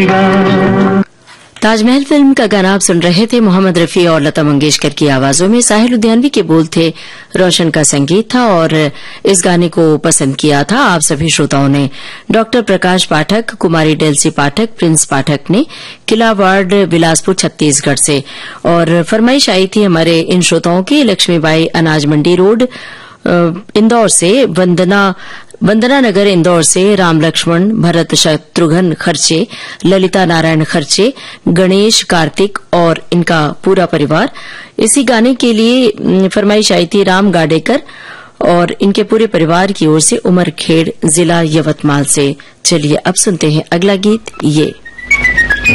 Taj Mahal film का गाना आप सुन रहे थे। मोहम्मद रफी और लता मंगेशकर की आवाजों में साहिल लुधियानवी के बोल थे, रोशन का संगीत था और इस गाने को पसंद किया था आप सभी श्रोताओं ने। डॉक्टर प्रकाश पाठक, कुमारी डेल्सी पाठक, प्रिंस पाठक ने किला वार्ड बिलासपुर छत्तीसगढ़ से। और फरमाइश आई थी हमारे इन श्रोताओं की लक्ष्मीबाई अनाज मंडी रोड इंदौर से, वंदना नगर इंदौर से, राम लक्ष्मण भरत शत्रुघ्न खर्चे, ललिता नारायण खर्चे, गणेश कार्तिक और इनका पूरा परिवार। इसी गाने के लिए फरमाइश आई थी राम गाडेकर और इनके पूरे परिवार की ओर से उमरखेड़ जिला यवतमाल से। चलिए अब सुनते हैं अगला गीत ये।